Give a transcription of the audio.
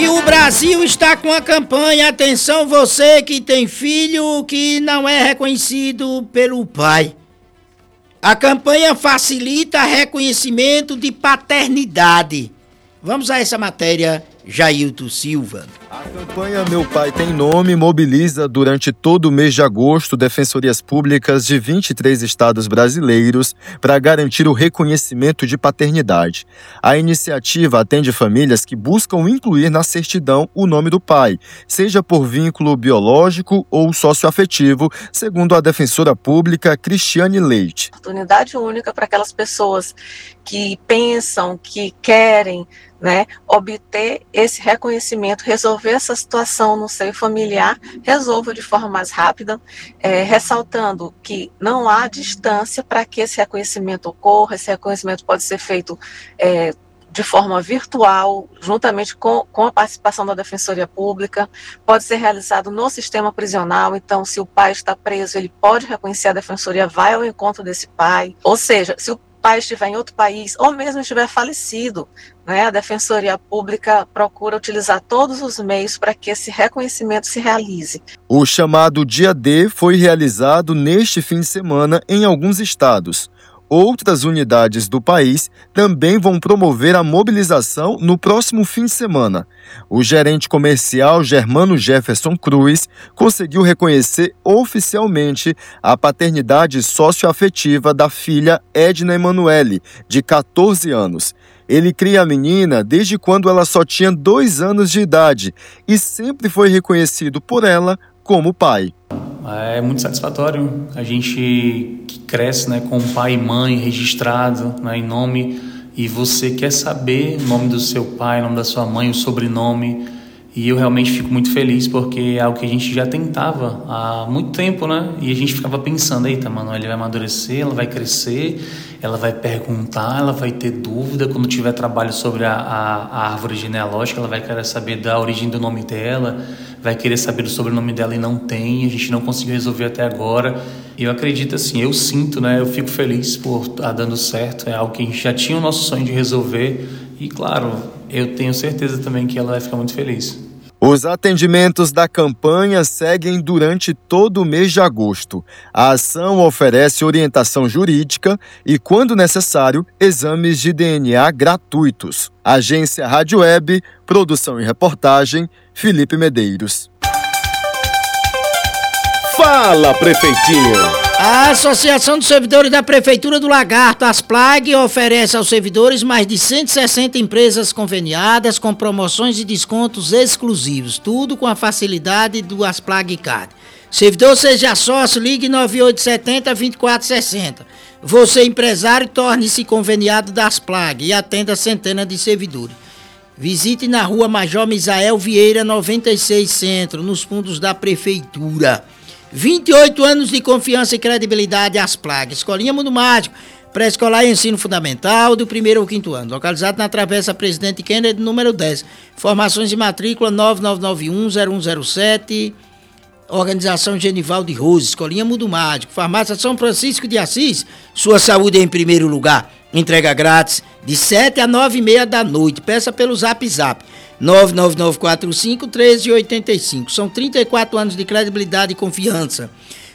E o Brasil está com a campanha Atenção você que tem filho que não é reconhecido pelo pai. A campanha facilita reconhecimento de paternidade. Vamos a essa matéria, Jailton Silva. A campanha Meu Pai Tem Nome mobiliza durante todo o mês de agosto defensorias públicas de 23 estados brasileiros para garantir o reconhecimento de paternidade. A iniciativa atende famílias que buscam incluir na certidão o nome do pai, seja por vínculo biológico ou socioafetivo, segundo a defensora pública Cristiane Leite. Oportunidade única para aquelas pessoas que pensam, que querem, obter esse reconhecimento, resolver essa situação no seio familiar, resolva de forma mais rápida, ressaltando que não há distância para que esse reconhecimento ocorra. Esse reconhecimento pode ser feito de forma virtual, juntamente com a participação da Defensoria Pública, pode ser realizado no sistema prisional. Então, se o pai está preso, ele pode reconhecer, a Defensoria vai ao encontro desse pai, ou seja, se o pai estiver em outro país, ou mesmo estiver falecido, a Defensoria Pública procura utilizar todos os meios para que esse reconhecimento se realize. O chamado Dia D foi realizado neste fim de semana em alguns estados. Outras unidades do país também vão promover a mobilização no próximo fim de semana. O gerente comercial Germano Jefferson Cruz conseguiu reconhecer oficialmente a paternidade socioafetiva da filha Edna Emanuele, de 14 anos. Ele cria a menina desde quando ela só tinha 2 anos de idade e sempre foi reconhecido por ela como pai. É muito satisfatório a gente que cresce com pai e mãe registrado em nome, e você quer saber o nome do seu pai, o nome da sua mãe, o sobrenome, e eu realmente fico muito feliz porque é algo que a gente já tentava há muito tempo, e a gente ficava pensando, eita, mano, ele vai amadurecer, ela vai crescer, ela vai perguntar, ela vai ter dúvida, quando tiver trabalho sobre a árvore genealógica, ela vai querer saber da origem do nome dela, vai querer saber do sobrenome dela e não tem, a gente não conseguiu resolver até agora. Eu acredito assim, eu sinto, eu fico feliz por estar dando certo, é algo que a gente já tinha o nosso sonho de resolver e, claro, eu tenho certeza também que ela vai ficar muito feliz. Os atendimentos da campanha seguem durante todo o mês de agosto. A ação oferece orientação jurídica e, quando necessário, exames de DNA gratuitos. Agência Rádio Web, produção e reportagem, Felipe Medeiros. Fala, Prefeitinho! A Associação dos Servidores da Prefeitura do Lagarto, Asplag, oferece aos servidores mais de 160 empresas conveniadas com promoções e descontos exclusivos, tudo com a facilidade do Asplag Card. Servidor, seja sócio, ligue 9870-2460. Você, empresário, torne-se conveniado da Asplag e atenda centenas de servidores. Visite na rua Major Misael Vieira, 96 Centro, nos fundos da Prefeitura. 28 anos de confiança e credibilidade, Asplag. Escolinha Mundo Mágico, pré-escolar e ensino fundamental do 1º ao 5º ano. Localizado na Travessa Presidente Kennedy, número 10. Informações de matrícula 9991-0107. Organização Genival de Rose. Escolinha Mundo Mágico. Farmácia São Francisco de Assis. Sua saúde em primeiro lugar. Entrega grátis de 7 a 9h30 da noite. Peça pelo Zap 99945-1385. São 34 anos de credibilidade e confiança.